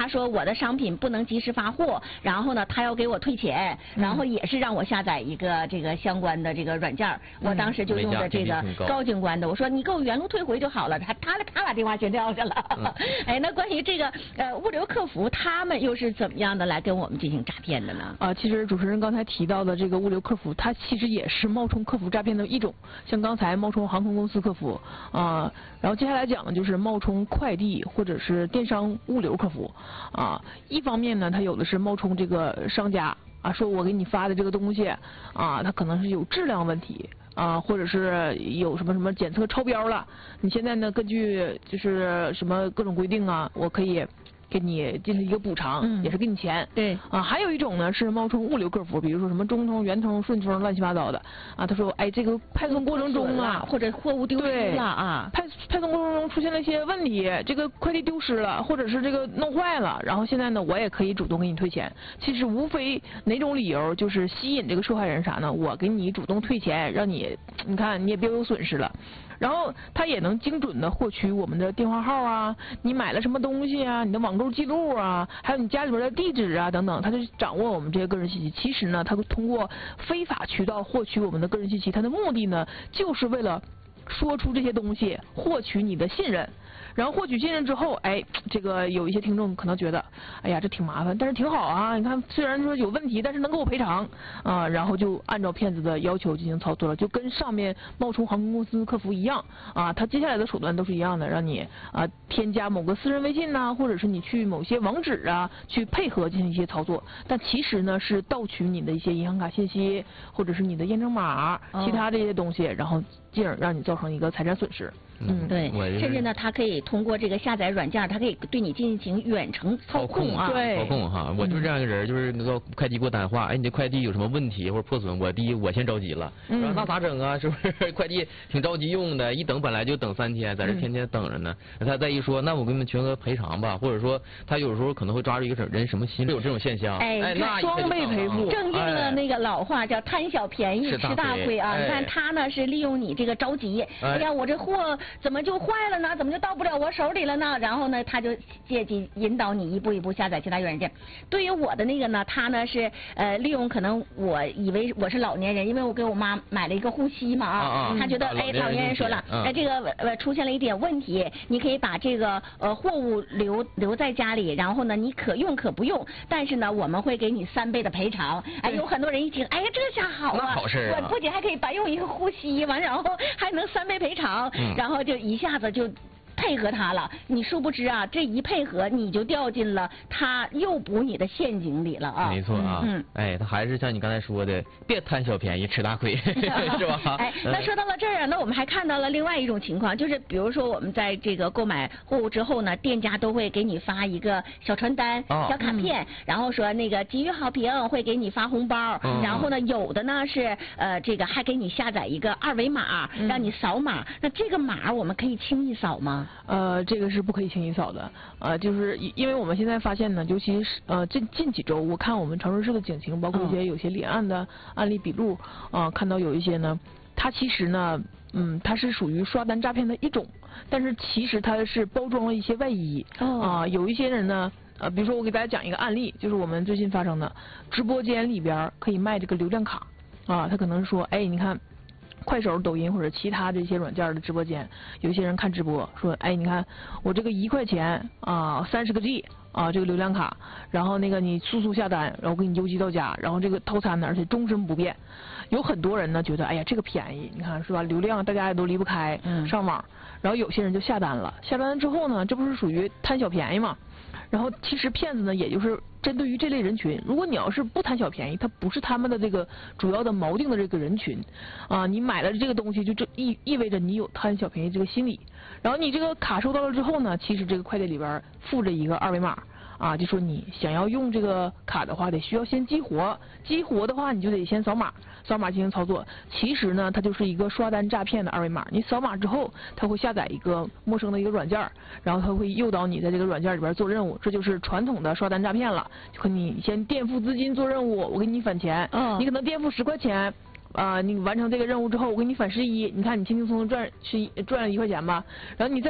他说我的商品不能及时发货，然后呢他要给我退钱，然后也是让我下载一个这个相关的这个软件。我当时就用的这个高精关的，我说你给我原路退回就好了，他把电话先撂下了。哎，那关于这个物流客服他们又是怎么样的来跟我们进行诈骗的呢？ 其实主持人刚才提到的这个物流客服，它其实也是冒充客服诈骗的一种，像刚才冒充航空公司客服然后接下来讲的就是冒充快递或者是电商物流客服一方面呢，它有的是冒充这个商家说我给你发的这个东西它可能是有质量问题或者是有什么检测超标了，你现在呢根据就是什么各种规定我可以给你进行一个补偿，也是给你钱。 对还有一种呢是冒充物流客服，比如说什么中通、圆通、顺丰乱七八糟的他说哎这个派送过程中或者货物丢失了派送过程中出现了一些问题，这个快递丢失了，或者是这个弄坏了，然后现在呢我也可以主动给你退钱。其实无非哪种理由就是吸引这个受害人啥呢？我给你主动退钱，让你看你也别有损失了。然后他也能精准的获取我们的电话号你买了什么东西你的网购记录还有你家里边的地址等等，他就掌握我们这些个人信息。其实呢，他通过非法渠道获取我们的个人信息，他的目的呢，就是为了说出这些东西，获取你的信任。然后获取信任之后，哎，这个有一些听众可能觉得，哎呀，这挺麻烦，但是挺好你看，虽然说有问题，但是能给我赔偿然后就按照骗子的要求进行操作了，就跟上面冒充航空公司客服一样他接下来的手段都是一样的，让你添加某个私人微信或者是你去某些网址去配合进行一些操作，但其实呢是盗取你的一些银行卡信息或者是你的验证码其他这些东西，然后进而让你造成一个财产损失。 对，甚至呢，它可以通过这个下载软件，它可以对你进行远程操控对， 操控我就是这样一个人，就是那个快递给我打电话，哎，你这快递有什么问题或者破损，我先着急了，说那咋整是不是？快递挺着急用的，一等本来就等3天，在这天天等着呢。他再一说，那我给你们全额赔偿吧，或者说他有时候可能会抓住一个人什么心理，有这种现象， 那双倍赔付， 正应了那个老话叫贪小便宜吃大亏你看他呢是利用你这个着急，哎呀，我这货怎么就坏了呢？怎么就到不了我手里了呢？然后呢，他就借机引导你一步一步下载其他软件。对于我的那个呢，他呢是利用可能我以为我是老年人，因为我给我妈买了一个护膝嘛他觉得老年人说了，这个出现了一点问题，你可以把这个货物留在家里，然后呢你可用可不用，但是呢我们会给你3倍的赔偿。有很多人一听，哎呀这下好那好事我不仅还可以白用一个护膝完，然后还能3倍赔偿，然后就一下子就配合他了，你殊不知这一配合你就掉进了他诱捕你的陷阱里了没错他还是像你刚才说的，别贪小便宜吃大亏，是吧？ 那说到了这儿那我们还看到了另外一种情况，就是比如说我们在这个购买货物之后呢，店家都会给你发一个小传单、小卡片，然后说那个给予好评，会给你发红包，然后呢有的呢是这个还给你下载一个2维码，让你扫码。那这个码我们可以轻易扫吗？ 这个是不可以轻易扫的就是因为我们现在发现呢，尤其是近几周，我看我们长春市的警情，包括有些立案的案例笔录看到有一些呢，它其实呢它是属于刷单诈骗的一种，但是其实它是包装了一些外衣有一些人呢比如说我给大家讲一个案例，就是我们最近发生的，直播间里边可以卖这个流量卡他可能是说，哎，你看快手、抖音或者其他这些软件的直播间，有一些人看直播说，哎，你看我这个1块钱30个G这个流量卡，然后那个你速下单，然后给你邮寄到家，然后这个套餐呢，而且终身不变。有很多人呢觉得，哎呀，这个便宜，你看是吧？流量大家也都离不开，上网，然后有些人就下单了，下单了之后呢，这不是属于贪小便宜嘛？然后其实骗子呢，也就是针对于这类人群，如果你要是不贪小便宜，他不是他们的这个主要的锚定的这个人群你买了这个东西就意味着你有贪小便宜这个心理，然后你这个卡收到了之后呢，其实这个快递里边附着一个2维码就说你想要用这个卡的话，得需要先激活，激活的话你就得先扫码进行操作。其实呢，它就是一个刷单诈骗的2维码，你扫码之后，它会下载一个陌生的一个软件，然后它会诱导你在这个软件里边做任务，这就是传统的刷单诈骗了。就和你先垫付资金做任务，我给你返钱，你可能垫付10块钱。你完成这个任务之后，我给你返11，你看你轻轻松松赚了1块钱吧，然后你再